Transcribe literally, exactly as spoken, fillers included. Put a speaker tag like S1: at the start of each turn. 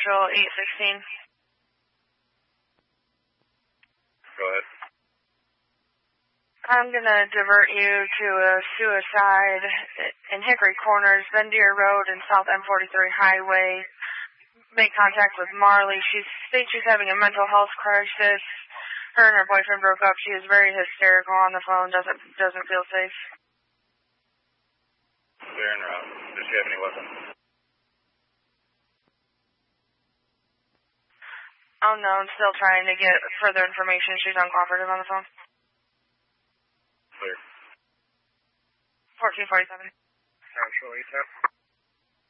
S1: Central eight sixteen.
S2: Go ahead.
S1: I'm going to divert you to a suicide in Hickory Corners, Bendier Road and South M forty-three Highway. Make contact with Marley. She thinks she's having a mental health crisis. Her and her boyfriend broke up. She is very hysterical on the phone, doesn't doesn't feel safe.
S2: Clear en route. Does she have any weapons?
S1: Oh no, I'm still trying to get further information. She's uncooperative on the phone.
S2: Clear.
S1: fourteen forty-seven.
S2: Central eight ten.